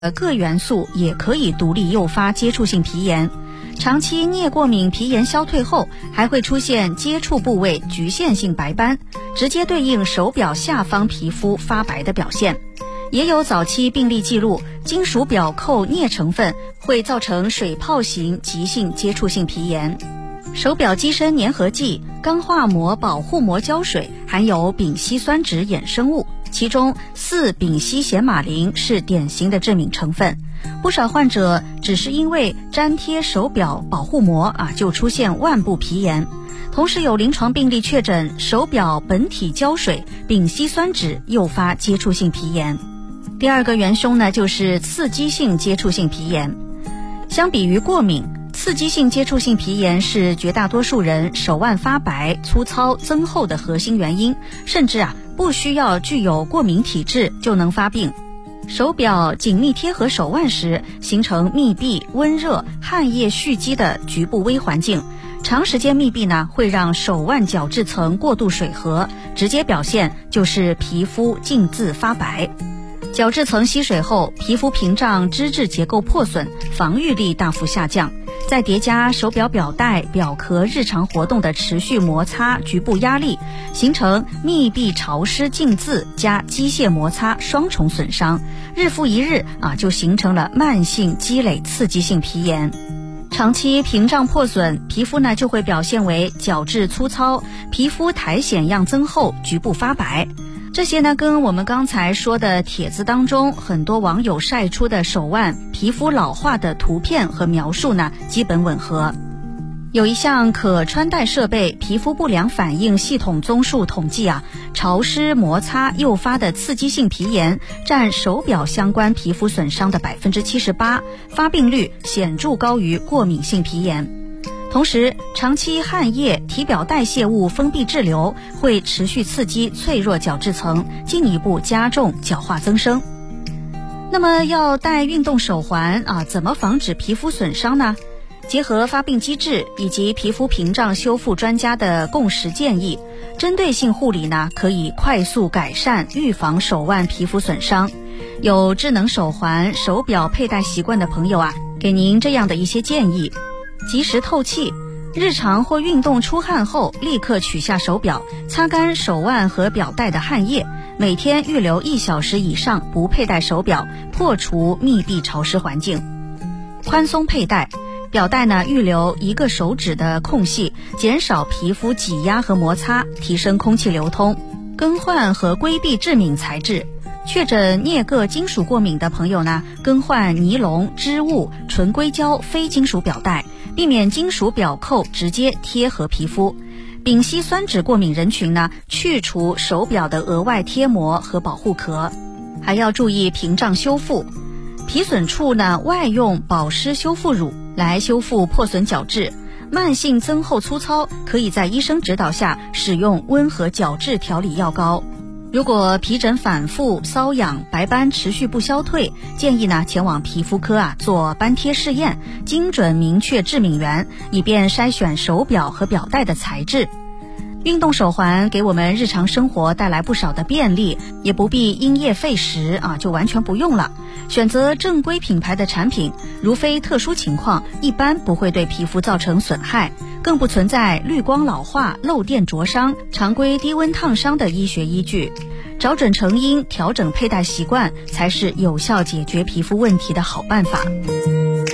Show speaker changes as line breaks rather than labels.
各元素也可以独立诱发接触性皮炎。长期颞过敏皮炎消退后，还会出现接触部位局限性白斑，直接对应手表下方皮肤发白的表现。也有早期病例记录，金属表扣镍成分会造成水泡型急性接触性皮炎。手表机身粘合剂、钢化膜保护膜胶水含有丙烯酸酯衍生物，其中4丙烯硒马林是典型的致敏成分。不少患者只是因为粘贴手表保护膜就出现腕部皮炎。同时有临床病例确诊手表本体胶水丙烯酸酯诱发接触性皮炎。第二个元凶呢，就是刺激性接触性皮炎。相比于过敏，刺激性接触性皮炎是绝大多数人手腕发白、粗糙、增厚的核心原因，甚至不需要具有过敏体质就能发病。手表紧密贴合手腕时，形成密闭、温热、汗液蓄积的局部微环境。长时间密闭呢，会让手腕角质层过度水合，直接表现就是皮肤浸渍发白。角质层吸水后，皮肤屏障脂质结构破损，防御力大幅下降。再叠加手表表带、表壳日常活动的持续摩擦、局部压力，形成密闭潮湿浸渍加机械摩擦双重损伤，日复一日就形成了慢性积累刺激性皮炎。长期屏障破损，皮肤呢就会表现为角质粗糙、皮肤苔藓样增厚、局部发白。这些呢跟我们刚才说的帖子当中很多网友晒出的手腕皮肤老化的图片和描述呢基本吻合。有一项可穿戴设备皮肤不良反应系统综述统计潮湿摩擦诱发的刺激性皮炎占手表相关皮肤损伤的 78%， 发病率显著高于过敏性皮炎。同时，长期汗液、体表代谢物封闭滞留会持续刺激脆弱角质层，进一步加重角化增生。那么要戴运动手环怎么防止皮肤损伤呢？结合发病机制以及皮肤屏障修复专家的共识建议，针对性护理呢可以快速改善预防手腕皮肤损伤。有智能手环、手表佩戴习惯的朋友给您这样的一些建议：及时透气，日常或运动出汗后立刻取下手表，擦干手腕和表带的汗液，每天预留1小时以上不佩戴手表，破除密闭潮湿环境。宽松佩戴，表带呢预留1个手指的空隙，减少皮肤挤压和摩擦，提升空气流通。更换和规避致敏材质，确诊颞铬金属过敏的朋友呢，更换尼龙、织物、纯硅胶非金属表带，避免金属表扣直接贴合皮肤。丙烯酸酯过敏人群呢，去除手表的额外贴膜和保护壳。还要注意屏障修复，皮损处呢外用保湿修复乳来修复破损角质。慢性增厚粗糙，可以在医生指导下使用温和角质调理药膏。如果皮疹反复、瘙痒、白斑持续不消退，建议呢前往皮肤科做斑贴试验，精准明确致敏源，以便筛选手表和表带的材质。运动手环给我们日常生活带来不少的便利，也不必因噎废食就完全不用了。选择正规品牌的产品，如非特殊情况，一般不会对皮肤造成损害，更不存在绿光老化、漏电灼伤、常规低温烫伤的医学依据。找准成因，调整佩戴习惯，才是有效解决皮肤问题的好办法。